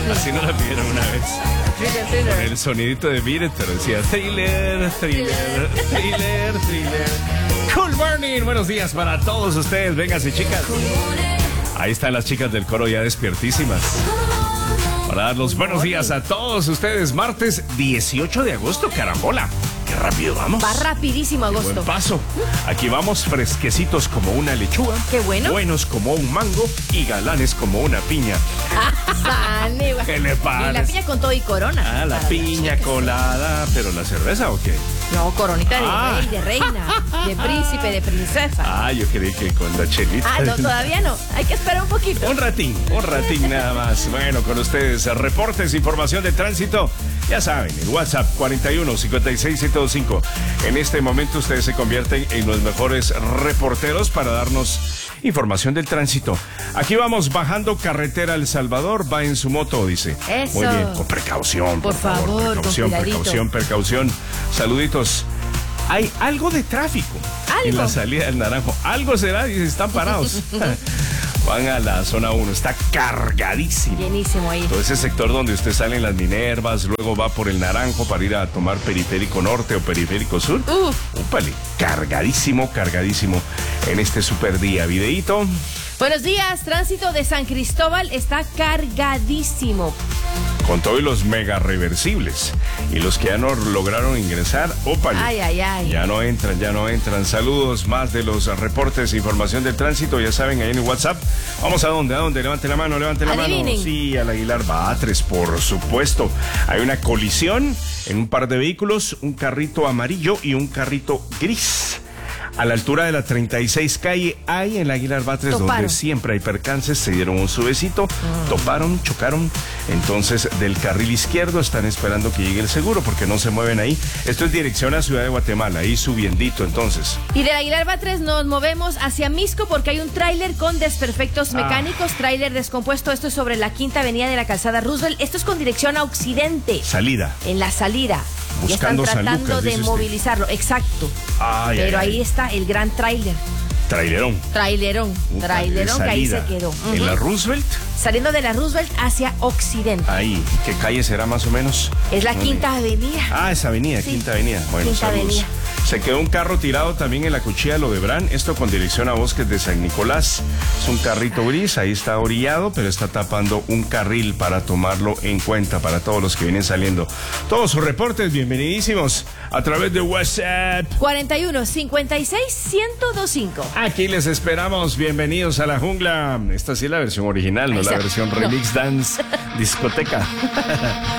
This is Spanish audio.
Así nos la pidieron una vez. Con el sonidito de Beat It, pero decía thriller, thriller, thriller, thriller. Cool morning, buenos días para todos ustedes. Vénganse, chicas. Ahí están las chicas del coro ya despiertísimas para dar los buenos días a todos ustedes. Martes 18 de agosto, carambola. Qué rápido vamos. Va rapidísimo agosto. Buen paso. Aquí vamos fresquecitos como una lechuga. Qué bueno. Buenos como un mango y galanes como una piña. ¿Qué le parece? Y la piña con todo y corona. Ah, la piña colada. ¿Pero la cerveza o qué? No, coronita de rey, de reina, de príncipe, de princesa. Ah, yo creí que con la chelita. Ah, no, todavía no. Hay que esperar un poquito. Un ratín nada más. Bueno, con ustedes, reportes, información de tránsito. Ya saben, el WhatsApp 41 56 105. En este momento ustedes se convierten en los mejores reporteros para darnos información del tránsito. Aquí vamos bajando carretera El Salvador, va en su moto, dice. Eso. Muy bien, con precaución, Por favor, precaución, con cuidadito. precaución. Saluditos. Hay algo de tráfico en la salida del Naranjo. Algo será, dice, están parados. Van a la zona 1, está cargadísimo. Llenísimo ahí. Todo ese sector donde usted sale en las Minervas, luego va por el Naranjo para ir a tomar Periférico Norte o Periférico Sur. Úpale, cargadísimo en este super día. Videíto. Buenos días, tránsito de San Cristóbal está cargadísimo. Con todos los mega reversibles. Y los que ya no lograron ingresar, ópale. Ay. Ya no entran. Saludos más de los reportes, información del tránsito, ya saben, ahí en el WhatsApp. Vamos a dónde. Levante la mano. Adivinen. Sí, al Aguilar Batres, por supuesto. Hay una colisión en un par de vehículos, un carrito amarillo y un carrito gris. A la altura de la 36 calle hay en la Aguilar Batres, donde siempre hay percances, se dieron un subecito, toparon, chocaron. Entonces, del carril izquierdo están esperando que llegue el seguro porque no se mueven ahí. Esto es dirección a Ciudad de Guatemala, ahí subiendito entonces. Y de la Aguilar Batres nos movemos hacia Misco porque hay un tráiler con desperfectos mecánicos, tráiler descompuesto. Esto es sobre la Quinta Avenida de la Calzada Roosevelt. Esto es con dirección a Occidente. Salida. En la salida. Buscando y están tratando San Lucas, de movilizarlo, exacto. Pero ahí está el gran tráiler. Trailerón que ahí se quedó. ¿En la Roosevelt? Saliendo de la Roosevelt hacia Occidente. Ahí, ¿qué calle será más o menos? Es la Quinta Avenida. Ah, esa avenida, sí. Quinta Avenida. Bueno, Quinta saludos. Avenida. Se quedó un carro tirado también en la Cuchilla Lodebrán, esto con dirección a Bosques de San Nicolás. Es un carrito gris, ahí está orillado, pero está tapando un carril para tomarlo en cuenta para todos los que vienen saliendo. Todos sus reportes, bienvenidísimos a través de WhatsApp. 41 56 1025. Aquí les esperamos, bienvenidos a la jungla. Esta sí es la versión original, no la versión remix dance discoteca.